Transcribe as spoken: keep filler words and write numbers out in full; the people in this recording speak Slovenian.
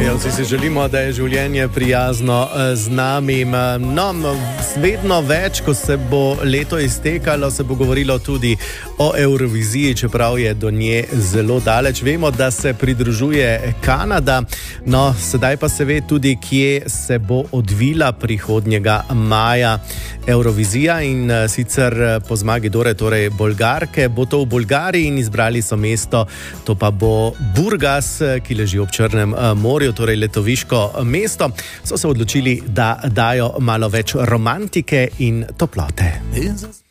Ja, vsi si želimo, da je življenje prijazno z nami. No, vedno več, ko se bo leto iztekalo, se bo govorilo tudi o Evroviziji, čeprav je do nje zelo daleč. Vemo, da se pridružuje Kanada, no, sedaj pa se ve tudi, kje se bo odvila prihodnjega maja Evrovizija in sicer po zmagi Dore, torej Bolgarke, bo to v Bolgariji in izbrali so mesto, to pa bo Burgas, ki leži ob Črnem morju, torej letoviško mesto. So se odločili, da dajo malo več romantike in toplote.